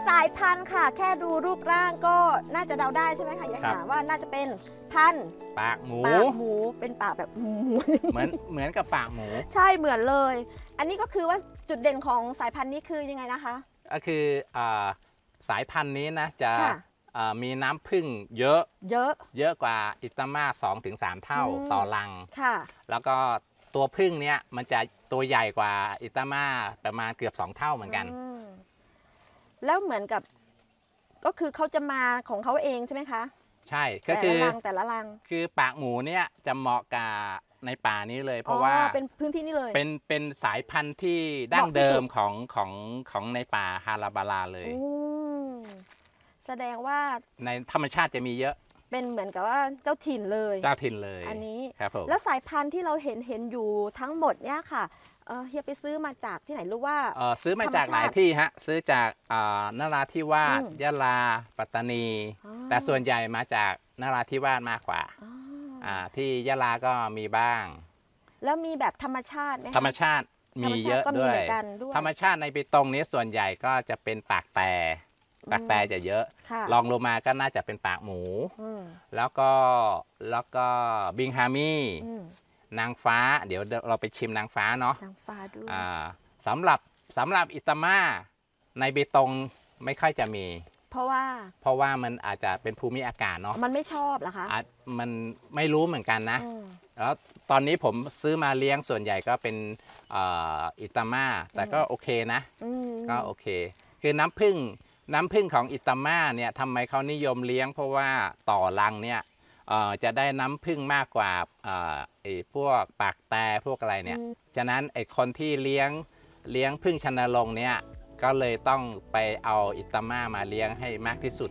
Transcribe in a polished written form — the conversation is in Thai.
สายพันธุ์ค่ะ แค่ดูรูปร่างก็น่าจะเดาได้ใช่ไหมคะยายหาว่าน่าจะเป็นพันธุ์ปากหมูเป็นปากแบบหมูเหมือนกับปากหมูใช่เหมือนเลย อันนี้ก็คือว่าจุดเด่นของสายพันธุ์นี้คือยังไงนะคะก็คือสายพันธุ์นี้นะจะมีน้ำผึ้งเยอะกว่าอิตาม่า 2-3 เท่าต่อรังแล้วก็ตัวผึ้งเนี้ยมันจะตัวใหญ่กว่าอิตาม่าประมาณเกือบ2 เท่าเหมือนกันแล้วเหมือนกับก็คือเขาจะมาของเขาเองใช่ไหมคะใช่ก็คือแต่ละรังคือปากหมูเนี้ยจะเหมาะกับในป่านี้เลยเพราะว่าเป็นพื้นที่นี้เลยเป็นสายพันธุ์ที่ดั้งเดิมของในป่าฮาราบาลาเลยแสดงว่าในธรรมชาติจะมีเยอะเป็นเหมือนกับว่าเจ้าถิ่นเลยอันนี้ครับผมแล้วสายพันธุ์ที่เราเห็นอยู่ทั้งหมดเนี่ยค่ะเฮียไปซื้อมาจากที่ไหนหรือว่าซื้อมาจากหลายที่ฮะซื้อจากนราธิวาสยะลาปัตตานีแต่ส่วนใหญ่มาจากนราธิวาสมากกว่าที่ยะลาก็มีบ้างแล้วมีแบบธรรมชาติไหมธรรมชาติมีเยอะด้วยธรรมชาติในเบตงนี้ส่วนใหญ่ก็จะเป็นปากแต่จะเยอะลองลงมาก็น่าจะเป็นปากหมูแล้วก็บิงฮามีนางฟ้าเดี๋ยวเราไปชิมนางฟ้าเนาะนางฟ้าด้วยสำหรับอิตาม่าในเบตงไม่ค่อยจะมีเพราะว่ามันอาจจะเป็นภูมิอากาศเนาะมันไม่ชอบเหรอคะมันไม่รู้เหมือนกันนะแล้วตอนนี้ผมซื้อมาเลี้ยงส่วนใหญ่ก็เป็นอิตาม่าแต่ก็โอเคนะก็โอเคคือน้ำผึ้งของอิตาม่าเนี่ยทำไมเขานิยมเลี้ยงเพราะว่าต่อรังเนี่ยจะได้น้ำผึ้งมากกว่าไอ้พวกปากแต่พวกอะไรเนี่ยฉะนั้นไอ้คนที่เลี้ยงผึ้งชนรงค์เนี่ยก็เลยต้องไปเอาอิตาม่ามาเลี้ยงให้มากที่สุด